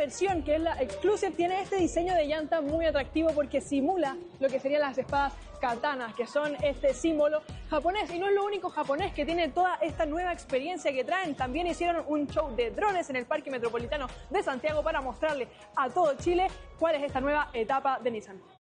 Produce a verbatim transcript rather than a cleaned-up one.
versión, que es la Exclusive, tiene este diseño de llanta muy atractivo porque simula lo que serían las espadas katanas, que son este símbolo japonés. Y no es lo único japonés que tiene toda esta nueva experiencia que traen. También hicieron un show de drones en el Parque Metropolitano de Santiago para mostrarle a todo Chile cuál es esta nueva etapa de Nissan.